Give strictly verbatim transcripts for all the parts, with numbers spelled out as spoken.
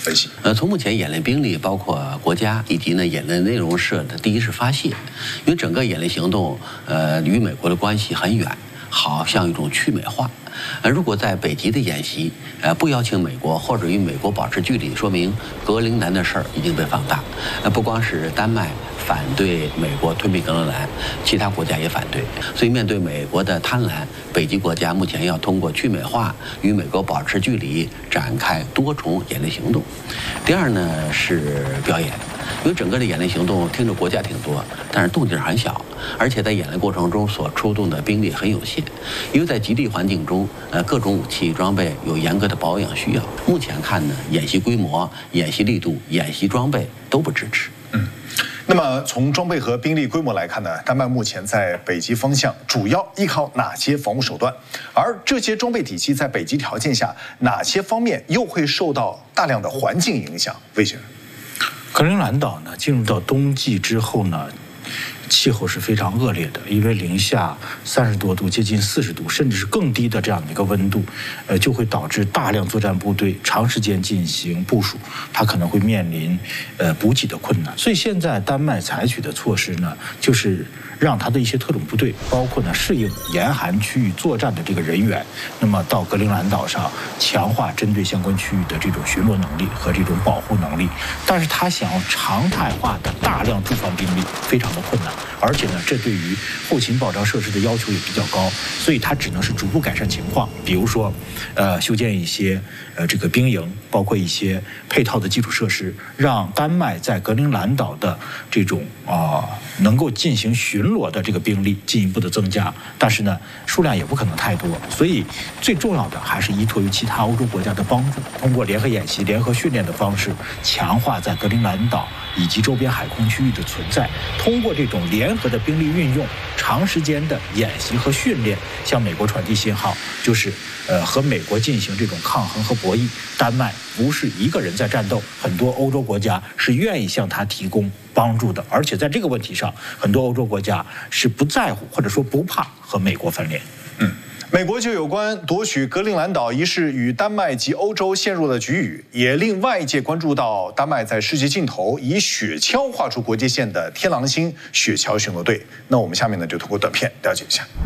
分析？ 呃，从目前演练兵力，包括国家以及呢演练内容设的，第一是发泄，因为整个演练行动，呃，与美国的关系很远，好像一种去美化。呃，如果在北极的演习，呃，不邀请美国或者与美国保持距离，说明格陵兰的事儿已经被放大。呃，不光是丹麦反对美国吞并格陵兰，其他国家也反对。所以，面对美国的贪婪，北极国家目前要通过去美化、与美国保持距离，展开多重演练行动。第二呢是表演。因为整个的演练行动听着国家挺多，但是动静很小，而且在演练过程中所出动的兵力很有限。因为在极地环境中，呃，各种武器装备有严格的保养需要。目前看呢，演习规模、演习力度、演习装备都不支持。 嗯。那么从装备和兵力规模来看呢，丹麦目前在北极方向主要依靠哪些防务手段？而这些装备体系在北极条件下，哪些方面又会受到大量的环境影响？魏先生。 格陵兰岛呢，进入到冬季之后呢，气候是非常恶劣的，因为零下三十多度，接近四十度，甚至是更低的这样的一个温度，呃，就会导致大量作战部队长时间进行部署，它可能会面临呃补给的困难。所以现在丹麦采取的措施呢，就是让他的一些特种部队，包括呢适应严寒区域作战的这个人员，那么到格陵兰岛上强化针对相关区域的这种巡逻能力和这种保护能力。但是他想要常态化的大量驻防兵力，非常的困难。而且呢，这对于后勤保障设施的要求也比较高，所以它只能是逐步改善情况。比如说，呃，修建一些呃这个兵营，包括一些配套的基础设施，让丹麦在格陵兰岛的这种啊、呃、能够进行巡逻的这个兵力进一步的增加。但是呢，数量也不可能太多，所以最重要的还是依托于其他欧洲国家的帮助，通过联合演习、联合训练的方式，强化在格陵兰岛以及周边海空区域的存在。通过这种联合的兵力运用，长时间的演习和训练，向美国传递信号，就是呃和美国进行这种抗衡和博弈。丹麦不是一个人在战斗，很多欧洲国家是愿意向他提供帮助的，而且在这个问题上，很多欧洲国家是不在乎或者说不怕和美国翻脸。 嗯。美国就有关夺取格陵兰岛一事与丹麦及欧洲陷入了局域，也令外界关注到丹麦在世界尽头以雪橇画出国界线的天狼星雪橇巡逻队。那我们下面呢就通过短片了解一下。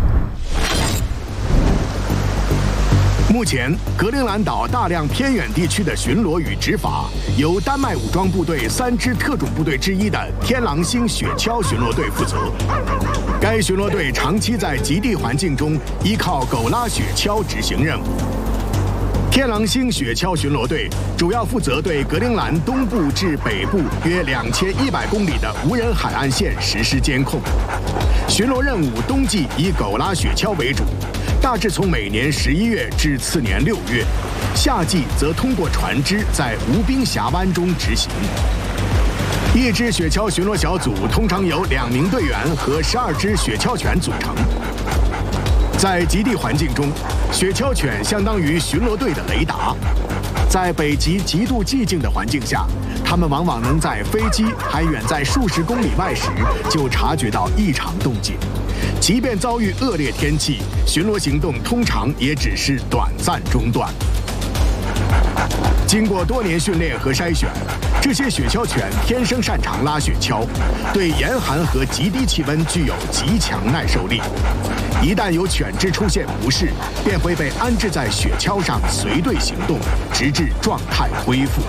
目前，格陵兰岛大量偏远地区的巡逻与执法由丹麦武装部队三支特种部队之一的天狼星雪橇巡逻队负责。该巡逻队长期在极地环境中依靠狗拉雪橇执行任务。天狼星雪橇巡逻队主要负责对格陵兰东部至北部约两千一百公里的无人海岸线实施监控。巡逻任务冬季以狗拉雪橇为主，大致从每年十一月至次年六月，夏季则通过船只在无冰峡湾中执行。一支雪橇巡逻小组通常由两名队员和十二只雪橇犬组成。在极地环境中，雪橇犬相当于巡逻队的雷达。在北极极度寂静的环境下，它们往往能在飞机还远在数十公里外时就察觉到异常动静。即便遭遇恶劣天气，巡逻行动通常也只是短暂中断。经过多年训练和筛选，这些雪橇犬天生擅长拉雪橇，对严寒和极低气温具有极强耐受力。一旦有犬只出现不适，便会被安置在雪橇上随队行动，直至状态恢复。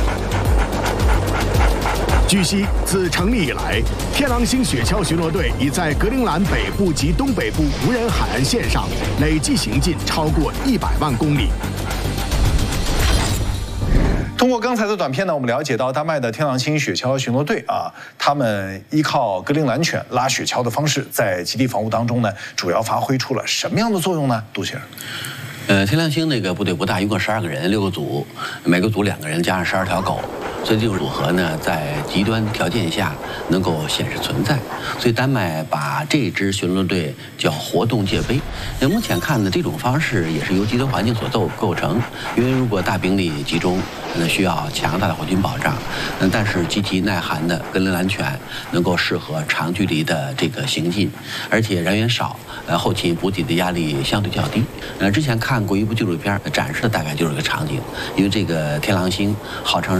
据悉，自成立以来，天狼星雪橇巡逻队已在格陵兰北部及东北部无人海岸线上累计行进超过一百万公里。 通过刚才的短片呢，我们了解到丹麦的天狼星雪橇巡逻队啊，他们依靠格陵兰犬拉雪橇的方式，在极地防务当中呢，主要发挥出了什么样的作用呢？杜先生。 呃，天狼星那个部队不大，一共十二个人，六个组，每个组两个人，加上十二条狗，所以这种组合呢，在极端条件下能够显示存在。所以丹麦把这支巡逻队叫活动界碑。那目前看呢，这种方式也是由极端环境所构构成。因为如果大兵力集中，那需要强大的后勤保障，嗯，但是极其耐寒的格陵兰犬能够适合长距离的这个行进，而且人员少，呃，后勤补给的压力相对较低。呃，之前看过一部纪录片，展示的大概就是这个场景，因为这个天狼星号称